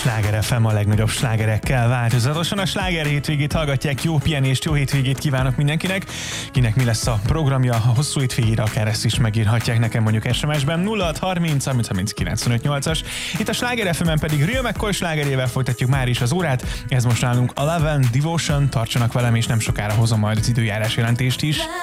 Sláger FM a legnagyobb slágerekkel változatosan. A sláger hétvégét hallgatják, jó pihenést, jó hétvégét kívánok mindenkinek. Kinek mi lesz a programja a hosszú hétvégére, akár ezt is megírhatják nekem mondjuk SMS-ben 0630 30 30 95 8-as. Itt a Sláger FM-en pedig Real McCoy slágerével folytatjuk már is az órát. Ez most nálunk a Love and Devotion, tartsanak velem, és nem sokára hozom majd az időjárás jelentést is.